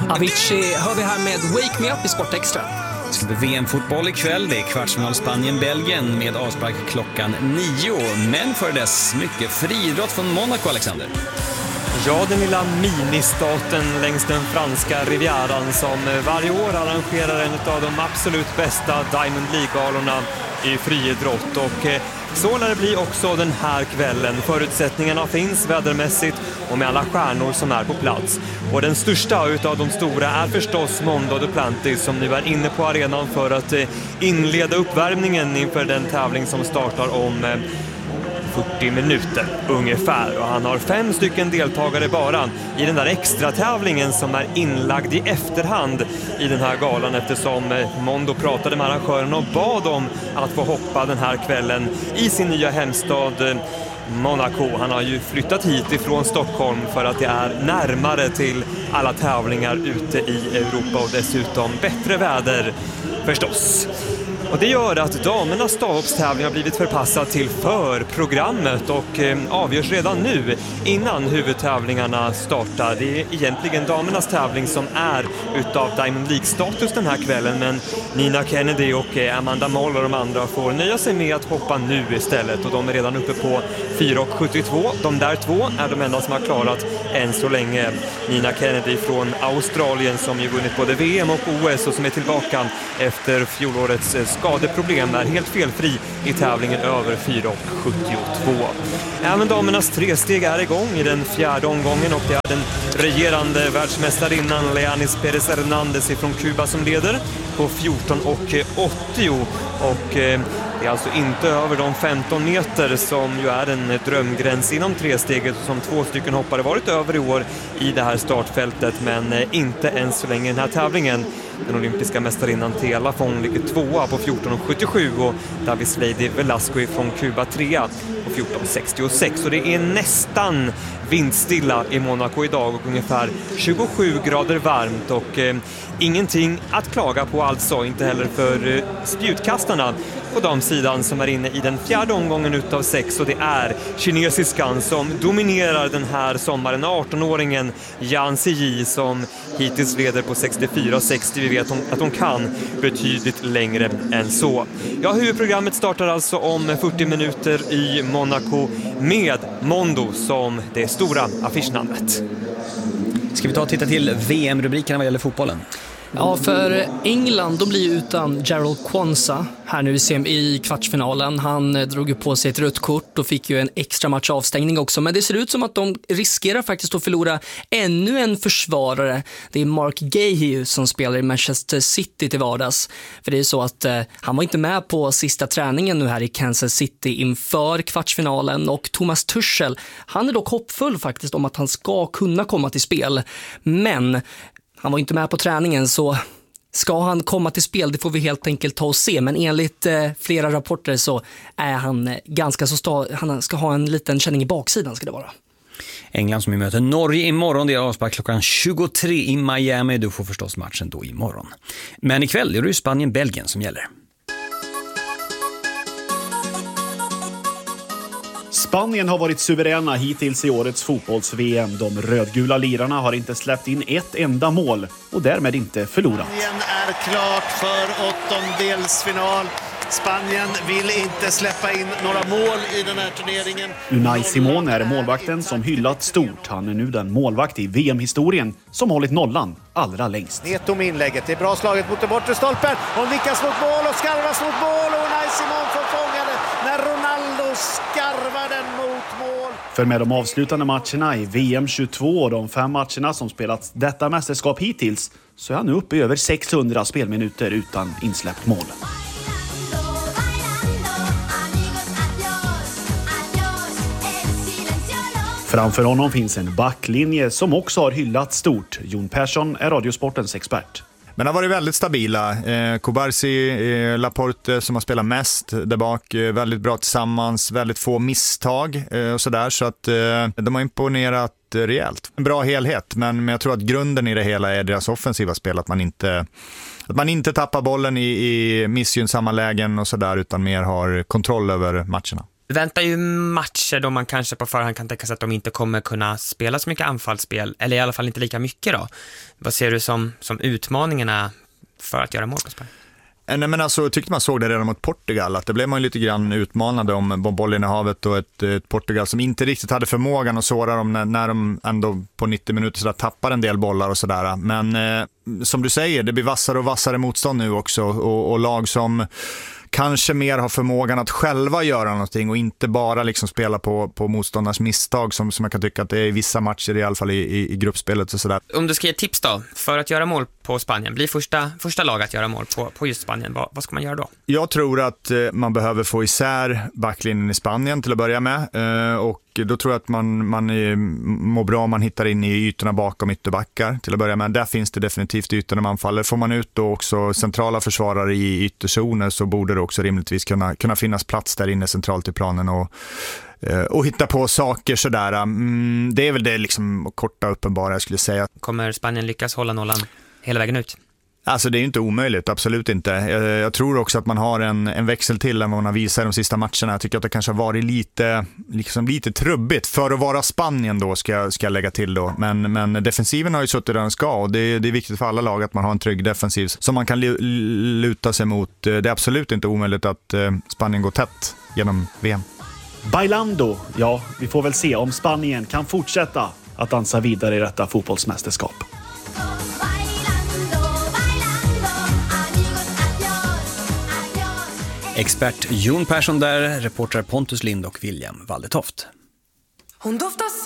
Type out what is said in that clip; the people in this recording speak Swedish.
Avicii hör vi här med Wake Me Up i Sportextra. Det ska bli VM-fotboll ikväll. Det är kvartsfinal Spanien-Belgien med avspark klockan 9. Men för dess mycket friidrott från Monaco, Alexander. Ja, den lilla ministaten längs den franska rivieran som varje år arrangerar en av de absolut bästa Diamond League-galorna i friidrott. Och så lär det bli också den här kvällen. Förutsättningarna finns vädermässigt och med alla stjärnor som är på plats. Och den största utav de stora är förstås Mondo Duplantis som nu är inne på arenan för att inleda uppvärmningen inför den tävling som startar om 40 minuter ungefär. Och han har 5 stycken deltagare bara i den där extra tävlingen som är inlagd i efterhand i den här galan, eftersom Mondo pratade med arrangören och bad om att få hoppa den här kvällen i sin nya hemstad Monaco. Han har ju flyttat hit ifrån Stockholm för att det är närmare till alla tävlingar ute i Europa och dessutom bättre väder förstås. Och det gör att damernas stavhoppstävling har blivit förpassad till förprogrammet och avgörs redan nu innan huvudtävlingarna startar. Det är egentligen damernas tävling som är utav Diamond League-status den här kvällen, men Nina Kennedy och Amanda Moll och de andra får nöja sig med att hoppa nu istället, och de är redan uppe på 4,72. De där två är de enda som har klarat än så länge. Nina Kennedy från Australien som ju vunnit både VM och OS och som är tillbaka efter fjolårets skadeproblem är helt felfri i tävlingen över 4,72. Även damernas tresteg är igång i den fjärde omgången och det är den regerande världsmästarinnan Leanis Perez Hernandez från Kuba som leder på 14,80 och det är alltså inte över de 15 meter som ju är en drömgräns inom tresteget som 2 stycken hoppare varit över i år i det här startfältet, men inte än så länge i den här tävlingen. Den olympiska mästarinnan Tela Fong ligger 2 på 14,77 och Davis Lady Velasco från Kuba 3 på 14,66, och det är nästan vindstilla i Monaco idag och ungefär 27 grader varmt och ingenting att klaga på alltså, inte heller för spjutkastarna på damsidan som är inne i den fjärde omgången utav 6, och det är kinesiskan som dominerar den här sommaren, 18-åringen Yan Ziyi som hittills leder på 64,60. Vi vet att hon kan betydligt längre än så. Ja, huvudprogrammet startar alltså om 40 minuter i Monaco med Mondo som det stora affischnamnet. Ska vi ta och titta till VM-rubrikerna vad gäller fotbollen? Ja, för England då blir utan Gerald Kwanza här nu i kvartsfinalen. Han drog ju på sig ett rött kort och fick ju en extra match avstängning också. Men det ser ut som att de riskerar faktiskt att förlora ännu en försvarare. Det är Mark Gahey som spelar i Manchester City till vardags. För det är så att han var inte med på sista träningen nu här i Kansas City inför kvartsfinalen. Och Thomas Tuchel, han är dock hoppfull faktiskt om att han ska kunna komma till spel. Men han var inte med på träningen, så ska han komma till spel, det får vi helt enkelt ta och se. Men enligt flera rapporter så är han ganska så han ska ha en liten känning i baksidan ska det vara. England som möter Norge imorgon, det är avspark klockan 23 i Miami. Du får förstås matchen då imorgon. Men ikväll är det ju Spanien-Belgien som gäller. Spanien har varit suveräna hittills i årets fotbolls-VM. De rödgula lirarna har inte släppt in ett enda mål och därmed inte förlorat. Spanien är klart för åttondelsfinal. Spanien vill inte släppa in några mål i den här turneringen. Unai Simon är målvakten som hyllat stort. Han är nu den målvakt i VM-historien som hållit nollan allra längst. Neto med inlägget. Det är bra slaget mot den bortre stolpen. Hon nickas mot mål och skarvas mot mål. Och Unai Simon får fånga den när Ronaldo skarvar den mot mål. För med de avslutande matcherna i VM 22 och de 5 matcherna som spelats detta mästerskap hittills så är han nu uppe i över 600 spelminuter utan insläppt mål. Framför honom finns en backlinje som också har hyllat stort. Jon Persson är Radiosportens expert. Men har varit väldigt stabila. Kubarsi, Laporte som har spelat mest där bak, väldigt bra tillsammans, väldigt få misstag och sådär. Så att de har imponerat rejält. En bra helhet, men jag tror att grunden i det hela är deras offensiva spel. Att man inte tappar bollen i missgynnsamma lägen och sådär, utan mer har kontroll över matcherna. väntar ju matcher då man kanske på förhand kan tänka sig att de inte kommer kunna spela så mycket anfallsspel, eller i alla fall inte lika mycket då. Vad ser du som utmaningarna för att göra mål på Spanien? Nej, men alltså, tyckte man såg det redan mot Portugal, att det blev man lite grann utmanade om bollen i havet och ett Portugal som inte riktigt hade förmågan att såra dem när de ändå på 90 minuter så där tappar en del bollar och sådär. Men som du säger, det blir vassare och vassare motstånd nu också och lag som kanske mer har förmågan att själva göra någonting och inte bara liksom spela på motståndarnas misstag som man kan tycka att det är i vissa matcher, i alla fall i gruppspelet och sådär. Om du ska ge tips då, för att göra mål på Spanien, blir första lag att göra mål på just Spanien, vad ska man göra då? Jag tror att man behöver få isär backlinjen i Spanien till att börja med, och då tror jag att man mår bra om man hittar in i ytorna bakom ytterbackar till att börja med. Där finns det definitivt ytor när man faller. Får man ut då också centrala försvarare i ytterzoner så borde det också rimligtvis kunna finnas plats där inne centralt i planen och hitta på saker sådär. Det är väl det liksom korta uppenbara jag skulle säga. Kommer Spanien lyckas hålla nollan hela vägen ut? Alltså det är inte omöjligt, absolut inte. Jag tror också att man har en växel till än vad man har visat i de sista matcherna. Jag tycker att det kanske har varit lite trubbigt för att vara Spanien då, ska jag lägga till då. Men defensiven har ju suttit där den ska, och det är viktigt för alla lag att man har en trygg defensiv som man kan luta sig mot. Det är absolut inte omöjligt att Spanien går tätt genom VM. Bailando, ja, vi får väl se om Spanien kan fortsätta att dansa vidare i detta fotbollsmästerskap. Expert Jon Persson där, reportrar Pontus Lind och William Waldetoft.